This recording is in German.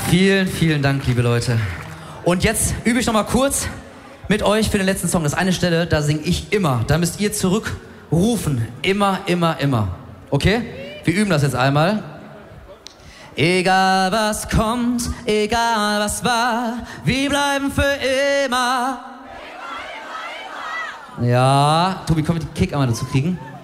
Vielen, vielen Dank, liebe Leute. Und jetzt übe ich noch mal kurz mit euch für den letzten Song. Das ist eine Stelle, da singe ich immer. Da müsst ihr zurückrufen. Immer, immer, immer. Okay? Wir üben das jetzt einmal. Egal was kommt, egal was war, wir bleiben für immer. Ja, Tobi, komm mit dem Kick einmal dazu kriegen.